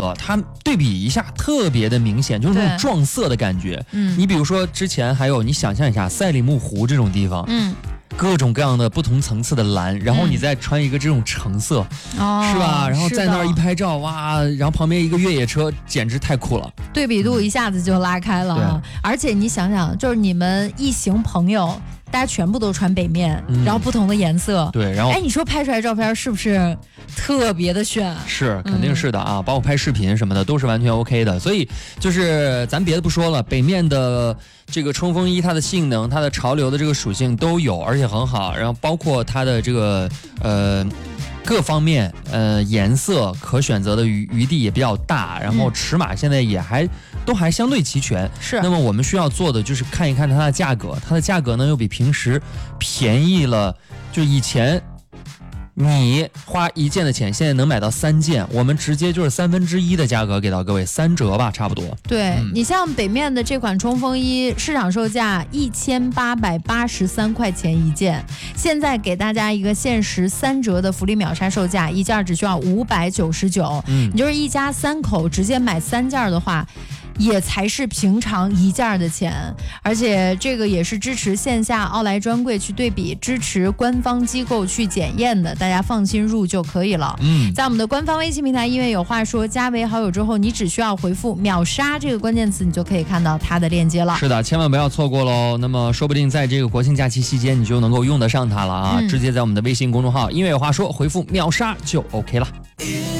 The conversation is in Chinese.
色，它对比一下特别的明显，就是那种撞色的感觉。你比如说之前还有，你想象一下赛里木湖这种地方，各种各样的不同层次的蓝，然后你再穿一个这种橙色，是吧？然后在那儿一拍照，哇，然后旁边一个越野车，简直太酷了， 对比度一下子就拉开了。而且你想想，就是你们一行朋友，大家全部都穿北面，然后不同的颜色， 对，然后你说拍出来照片是不是特别的炫？ 是，肯定是的啊，包括拍视频什么的都是完全 OK 的。所以就是咱别的不说了，北面的这个冲锋衣，它的性能、它的潮流的这个属性都有，而且很好。然后包括它的这个各方面颜色可选择的余地也比较大，然后尺码现在也都还相对齐全。 是。 那么我们需要做的就是看一看它的价格，它的价格呢又比平时便宜了，就以前你花1件的钱，现在能买到3件，我们直接就是1/3的价格给到各位，3折吧，差不多。 对，你像北面的这款冲锋衣，市场售价1883块钱一件，现在给大家一个限时3折的福利秒杀售价，一件只需要599。你就是一家3口直接买3件的话，也才是平常1件的钱，而且这个也是支持线下奥莱专柜去对比，支持官方机构去检验的，大家放心入就可以了。在我们的官方微信平台音乐有话说加为好友之后，你只需要回复秒杀这个关键词，你就可以看到它的链接了。 是的，千万不要错过喽。那么说不定在这个国庆假期期间，你就能够用得上它了啊！直接在我们的微信公众号音乐有话说回复秒杀就 OK 了。